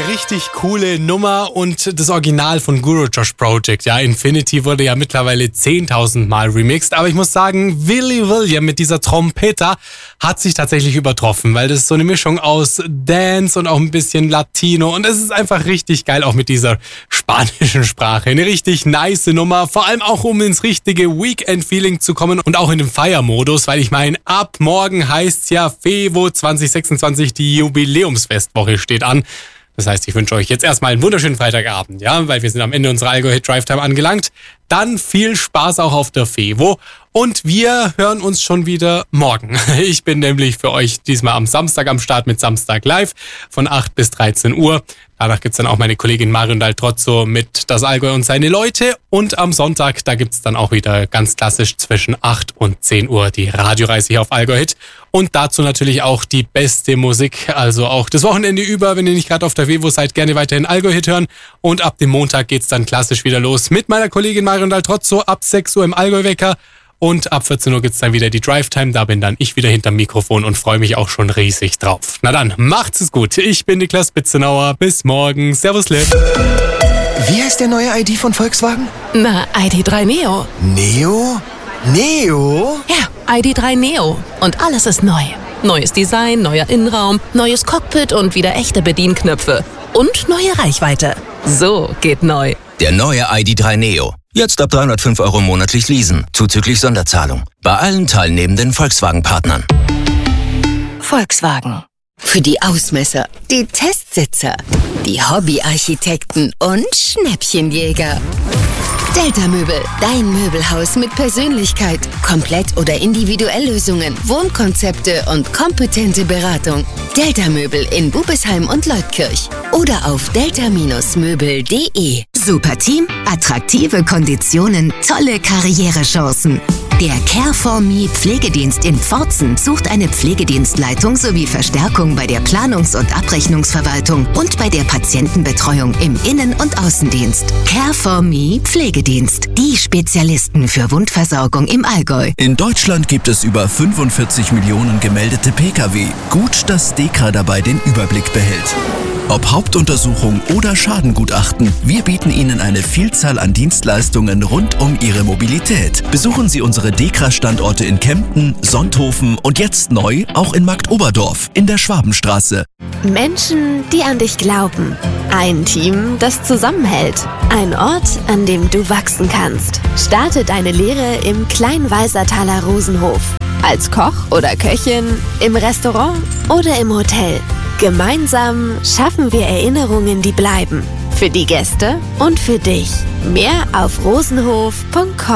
eine richtig coole Nummer und das Original von Guru Josh Project. Ja, Infinity wurde ja mittlerweile 10.000 Mal remixed, aber ich muss sagen, Willy William mit dieser Trompeta hat sich tatsächlich übertroffen, weil das ist so eine Mischung aus Dance und auch ein bisschen Latino und es ist einfach richtig geil, auch mit dieser spanischen Sprache. Eine richtig nice Nummer, vor allem auch um ins richtige Weekend-Feeling zu kommen und auch in den Feiermodus, weil ich meine, ab morgen heißt's ja Fevo 2026, die Jubiläumsfestwoche steht an. Das heißt, ich wünsche euch jetzt erstmal einen wunderschönen Freitagabend, ja, weil wir sind am Ende unserer Allgäu Hit Drive Time angelangt. Dann viel Spaß auch auf der Fevo und wir hören uns schon wieder morgen. Ich bin nämlich für euch diesmal am Samstag am Start mit Samstag Live von 8 bis 13 Uhr. Danach gibt's dann auch meine Kollegin Marion Daltrozzo mit Das Allgäu und seine Leute. Und am Sonntag, da gibt's dann auch wieder ganz klassisch zwischen 8 und 10 Uhr die Radioreise hier auf Allgäu Hit. Und dazu natürlich auch die beste Musik. Also auch das Wochenende über, wenn ihr nicht gerade auf der Fevo seid, gerne weiterhin Allgäu Hit hören. Und ab dem Montag geht's dann klassisch wieder los mit meiner Kollegin Marion Daltrozzo ab 6 Uhr im Allgäu-Wecker. Und ab 14 Uhr gibt's dann wieder die Drive-Time. Da bin dann ich wieder hinterm Mikrofon und freue mich auch schon riesig drauf. Na dann, macht's es gut. Ich bin Niklas Spitzenauer. Bis morgen. Servus, Liv. Wie heißt der neue ID von Volkswagen? Na, ID.3 Neo. Neo? Neo? Ja, ID.3 Neo. Und alles ist neu. Neues Design, neuer Innenraum, neues Cockpit und wieder echte Bedienknöpfe. Und neue Reichweite. So geht neu. Der neue ID.3 Neo. Jetzt ab 305 € monatlich leasen, zuzüglich Sonderzahlung. Bei allen teilnehmenden Volkswagen-Partnern. Volkswagen. Für die Ausmesser, die Testsitzer, die Hobbyarchitekten und Schnäppchenjäger. Delta Möbel, dein Möbelhaus mit Persönlichkeit. Komplett- oder Individuelllösungen, Wohnkonzepte und kompetente Beratung. Delta Möbel in Bubesheim und Leutkirch. Oder auf delta-möbel.de. Super Team, attraktive Konditionen, tolle Karrierechancen. Der Care4Me Pflegedienst in Pforzen sucht eine Pflegedienstleitung sowie Verstärkung bei der Planungs- und Abrechnungsverwaltung und bei der Patientenbetreuung im Innen- und Außendienst. Care4Me Pflegedienst, die Spezialisten für Wundversorgung im Allgäu. In Deutschland gibt es über 45 Millionen gemeldete Pkw. Gut, dass DEKRA dabei den Überblick behält. Ob Hauptuntersuchung oder Schadengutachten, wir bieten Ihnen eine Vielzahl an Dienstleistungen rund um Ihre Mobilität. Besuchen Sie unsere DEKRA-Standorte in Kempten, Sonthofen und jetzt neu auch in Marktoberdorf in der Schwabenstraße. Menschen, die an dich glauben. Ein Team, das zusammenhält. Ein Ort, an dem du wachsen kannst. Starte deine Lehre im Kleinweisertaler Rosenhof. Als Koch oder Köchin, im Restaurant oder im Hotel. Gemeinsam schaffen wir Erinnerungen, die bleiben. Für die Gäste und für dich. Mehr auf rosenhof.com.